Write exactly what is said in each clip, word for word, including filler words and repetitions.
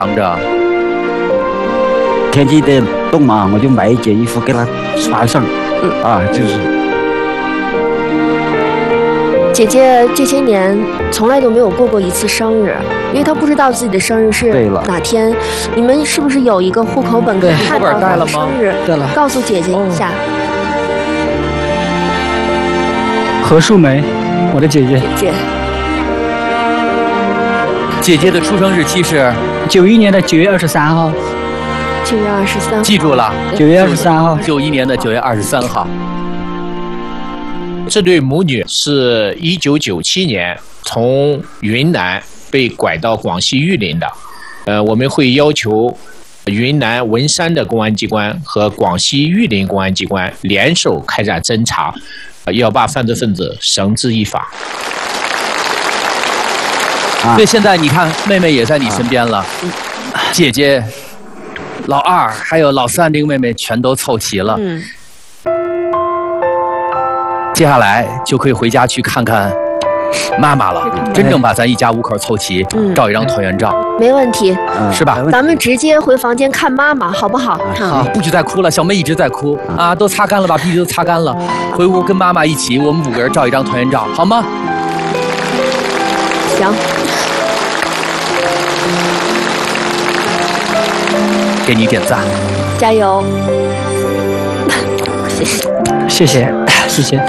藏着。 天气的冻嘛，我就买一件衣服给他穿上， 嗯啊，就是。 姐姐这些年从来都没有过过一次生日，因为她不知道自己的生日是哪天。你们是不是有一个户口本可以看到她的生日？ 对了， 告诉姐姐一下。 何树梅，我的姐姐。 姐姐。 姐姐的出生日期是九一年的九月二十三号。 九月二十三。 记住了， 九月二十三号。 九一年的九月二十三号。 这对母女是一九九七年从云南被拐到广西玉林的。呃，我们会要求云南文山的公安机关和广西玉林公安机关联手开展侦查，要把犯罪分子绳之以法。 啊、所以现在你看，妹妹也在你身边了，啊、姐姐、老二还有老三这个妹妹全都凑齐了。 嗯。 接下来就可以回家去看看妈妈了，真正把咱一家五口凑齐，嗯、照一张团圆照。 没问题， 嗯、是吧？ 咱们直接回房间看妈妈，好不好？ 啊，不许再哭了，小妹一直在哭啊，都擦干了，把鼻涕都擦干了。回屋跟妈妈一起，我们五个人照一张团圆照，好吗？ 行。 给你点赞， 加油！ 谢谢，谢谢，谢谢。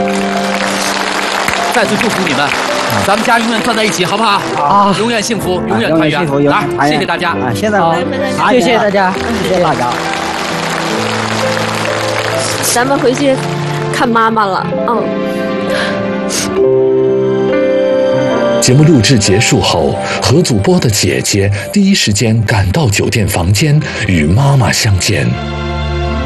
再次祝福你们，咱们家永远站在一起，好不好？ 啊， 永远幸福，永远团圆。来，谢谢大家。 啊，现在谢谢大家， 谢谢大家。 咱们回去看妈妈了，嗯。 节目录制结束后，何祖波的姐姐第一时间赶到酒店房间与妈妈相见。